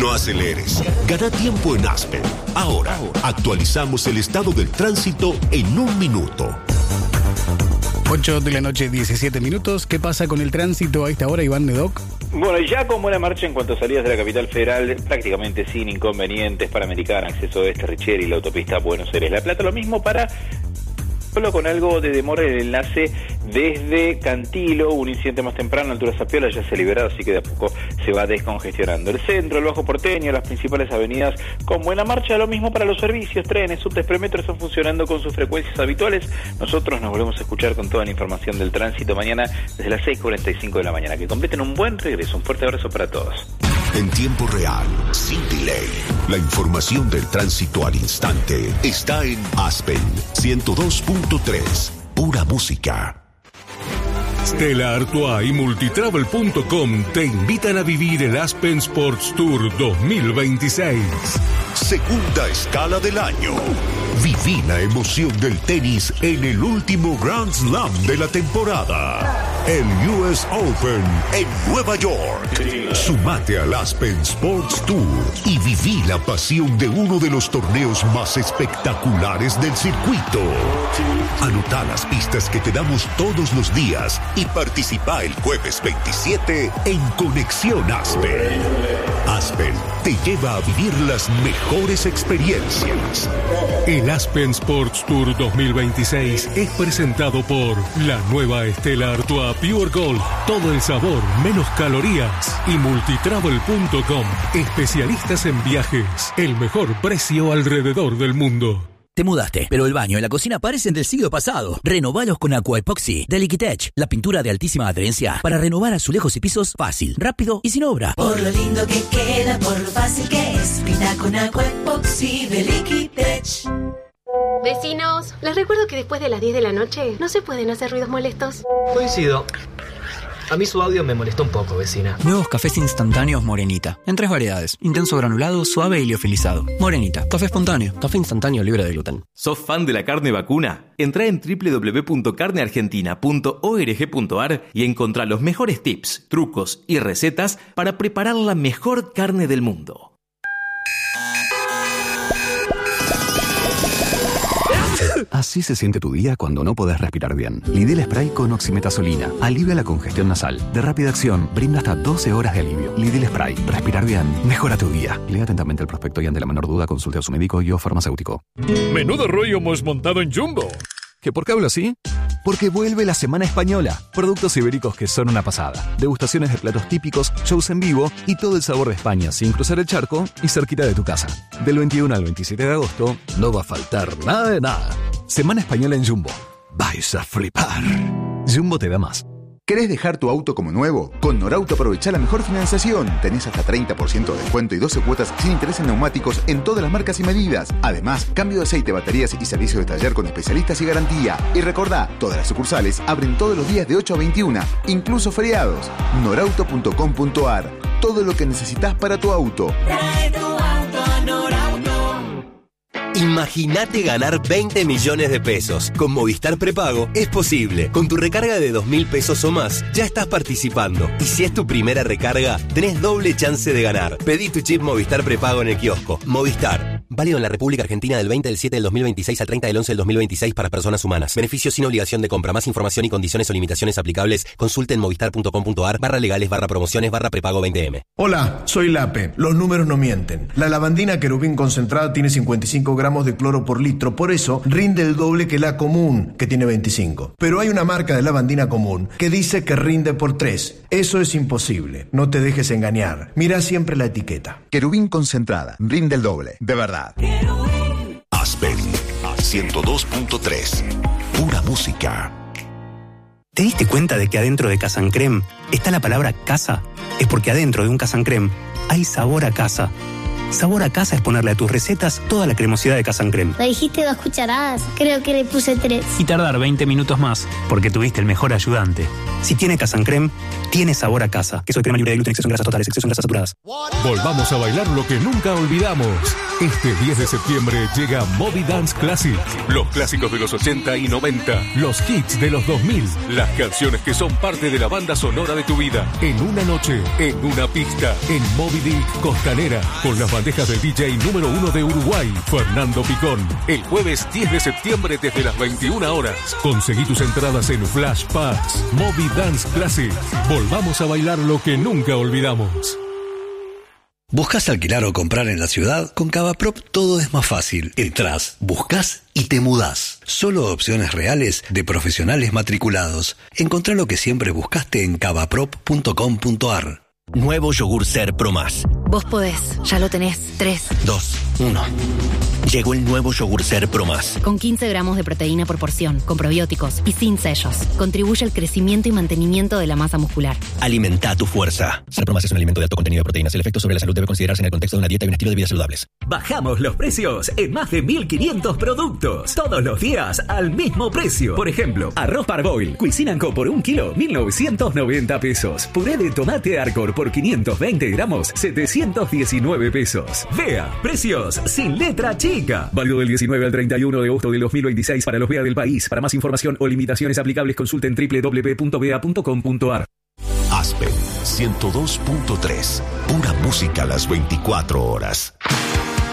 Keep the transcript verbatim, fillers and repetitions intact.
No aceleres. Gana tiempo en Aspen. Ahora, actualizamos el estado del tránsito en un minuto. ocho de la noche, diecisiete minutos. ¿Qué pasa con el tránsito a esta hora, Iván Nedoc? Bueno, ya con buena marcha en cuanto a salidas de la capital federal, prácticamente sin inconvenientes para Americana, acceso de este Richeri y la autopista Buenos Aires-La Plata. Lo mismo para... Solo con algo de demora en el enlace desde Cantilo, un incidente más temprano, altura Zapiola, ya se ha liberado, así que de a poco se va descongestionando. El centro, el Bajo Porteño, las principales avenidas con buena marcha, lo mismo para los servicios, trenes, subtes, premetro están funcionando con sus frecuencias habituales. Nosotros nos volvemos a escuchar con toda la información del tránsito mañana desde las seis cuarenta y cinco de la mañana. Que completen un buen regreso, un fuerte abrazo para todos. En tiempo real, sin delay, la información del tránsito al instante está en Aspen ciento dos punto tres, pura música. Stella Artois y Multitravel punto com te invitan a vivir el Aspen Sports Tour dos mil veintiséis. Segunda escala del año. Viví la emoción del tenis en el último Grand Slam de la temporada. El U S Open en Nueva York. Sumate al Aspen Sports Tour y viví la pasión de uno de los torneos más espectaculares del circuito. Anotá las pistas que te damos todos los días y participa el jueves veintisiete en Conexión Aspen. Aspen te lleva a vivir las mejores experiencias. El Aspen Sports Tour dos mil veintiséis es presentado por la nueva Stella Artois Pure Gold. Todo el sabor, menos calorías. Y Multitravel punto com. Especialistas en viajes. El mejor precio alrededor del mundo. Te mudaste, pero el baño y la cocina parecen del siglo pasado. Renovalos con Aqua Epoxy de Liquitech, la pintura de altísima adherencia para renovar azulejos y pisos fácil, rápido y sin obra. Por lo lindo que queda, por lo fácil que es, pinta con Aqua Epoxy de Liquitech. Vecinos, les recuerdo que después de las diez de la noche no se pueden hacer ruidos molestos. Coincido. A mí su audio me molestó un poco, vecina. Nuevos cafés instantáneos Morenita. En tres variedades. Intenso granulado, suave y liofilizado. Morenita. Café espontáneo. Café instantáneo libre de gluten. ¿Sos fan de la carne vacuna? Entrá en doble u doble u doble u punto carne argentina punto org punto a r y encontrá los mejores tips, trucos y recetas para preparar la mejor carne del mundo. Así se siente tu día cuando no podés respirar bien. Lidl Spray con oximetazolina. Alivia la congestión nasal. De rápida acción, brinda hasta doce horas de alivio. Lidl Spray. Respirar bien. Mejora tu día. Lea atentamente el prospecto y ante la menor duda consulte a su médico y o farmacéutico. Menudo rollo hemos montado en Jumbo. ¿Que por qué hablo así? Porque vuelve la Semana Española. Productos ibéricos que son una pasada. Degustaciones de platos típicos, shows en vivo y todo el sabor de España sin cruzar el charco y cerquita de tu casa. Del veintiuno al veintisiete de agosto no va a faltar nada de nada. Semana Española en Jumbo. Vais a flipar. Jumbo te da más. ¿Querés dejar tu auto como nuevo? Con Norauto aprovechá la mejor financiación. Tenés hasta treinta por ciento de descuento y doce cuotas sin interés en neumáticos en todas las marcas y medidas. Además, cambio de aceite, baterías y servicio de taller con especialistas y garantía. Y recordá, todas las sucursales abren todos los días de ocho a veintiuna, incluso feriados. Norauto punto com punto a r. Todo lo que necesitas para tu auto. Trae tu auto a Norauto. Imagínate ganar veinte millones de pesos. Con Movistar Prepago es posible. Con tu recarga de dos mil pesos o más, ya estás participando. Y si es tu primera recarga, tenés doble chance de ganar. Pedí tu chip Movistar Prepago en el kiosco. Movistar. Válido en la República Argentina del veinte del siete del dos mil veintiséis al treinta del once del dos mil veintiséis para personas humanas. Beneficio sin obligación de compra. Más información y condiciones o limitaciones aplicables. Consulte en movistar punto com punto a r barra legales barra promociones barra prepago veinte eme. Hola, soy Lape. Los números no mienten. La lavandina Querubín concentrada tiene cincuenta y cinco gramos de cloro por litro, por eso rinde el doble que la común, que tiene veinticinco. Pero hay una marca de lavandina común que dice que rinde por tres. Eso es imposible. No te dejes engañar. Mira siempre la etiqueta. Querubín concentrada. Rinde el doble. De verdad. Aspen ciento dos punto tres. Pura música. ¿Te diste cuenta de que adentro de Casan Creme está la palabra casa? Es porque adentro de un Casan Creme hay sabor a casa. Sabor a casa es ponerle a tus recetas toda la cremosidad de Casan Creme. Me dijiste dos cucharadas, creo que le puse tres. Y tardar veinte minutos más, porque tuviste el mejor ayudante. Si tiene Casan Creme, tiene sabor a casa. Queso de crema libre de gluten, exceso en grasas totales, exceso en grasas saturadas. Volvamos a bailar lo que nunca olvidamos. Este diez de septiembre llega Moby Dance Classic. Los clásicos de los ochenta y noventa. Los hits de los dos mil. Las canciones que son parte de la banda sonora de tu vida. En una noche, en una pista, en Moby Dick Costanera. Con las bandejas del D J número uno de Uruguay, Fernando Picón. El jueves diez de septiembre desde las veintiuna horas. Conseguí tus entradas en Flash Pass. Moby Dance Classic. Volvamos a bailar lo que nunca olvidamos. ¿Buscas alquilar o comprar en la ciudad? Con Cavaprop todo es más fácil. Entrás, buscas y te mudás. Solo opciones reales de profesionales matriculados. Encontrá lo que siempre buscaste en cavaprop punto com punto ar. Nuevo yogur Ser Pro Más. Vos podés, ya lo tenés. tres, dos, uno. Llegó el nuevo yogur Ser Pro Más. Con quince gramos de proteína por porción, con probióticos y sin sellos. Contribuye al crecimiento y mantenimiento de la masa muscular. Alimenta tu fuerza. Ser Pro Más es un alimento de alto contenido de proteínas. El efecto sobre la salud debe considerarse en el contexto de una dieta y un estilo de vida saludables. Bajamos los precios en más de mil quinientos productos. Todos los días al mismo precio. Por ejemplo, arroz Parboil, Cuisine and Co por un kilo, mil novecientos noventa pesos. Puré de tomate Arcor por quinientos veinte gramos, setecientos diecinueve pesos. Vea, precios sin letra chica. Válido del diecinueve al treinta y uno de agosto del dos mil veintiséis para los B E A del país. Para más información o limitaciones aplicables consulten doble u doble u doble u punto b e a punto com punto ar. Aspen ciento dos punto tres. Pura música a las veinticuatro horas.